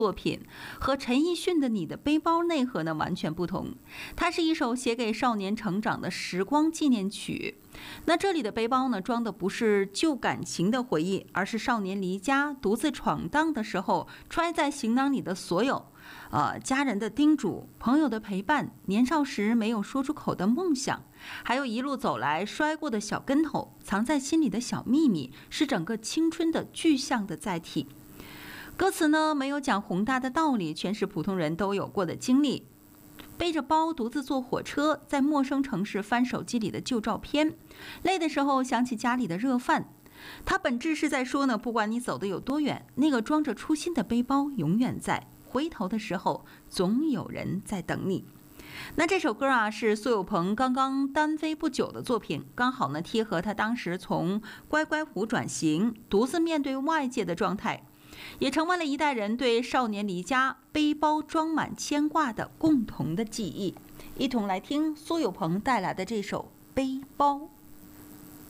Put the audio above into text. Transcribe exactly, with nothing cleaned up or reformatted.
作品和陈奕迅的《你的背包》内核呢完全不同，它是一首写给少年成长的时光纪念曲。那这里的背包呢，装的不是旧感情的回忆，而是少年离家独自闯荡的时候揣在行囊里的所有，呃，家人的叮嘱、朋友的陪伴、年少时没有说出口的梦想，还有一路走来摔过的小跟头，藏在心里的小秘密，是整个青春的具象的载体。歌词呢，没有讲宏大的道理，全是普通人都有过的经历。背着包独自坐火车，在陌生城市翻手机里的旧照片，累的时候想起家里的热饭。它本质是在说呢，不管你走得有多远，那个装着初心的背包永远在，回头的时候总有人在等你。那这首歌啊，是苏有朋刚刚单飞不久的作品，刚好呢贴合他当时从乖乖虎转型，独自面对外界的状态，也成为了一代人对少年离家背包装满牵挂的共同的记忆。一同来听苏有朋带来的这首《背包》。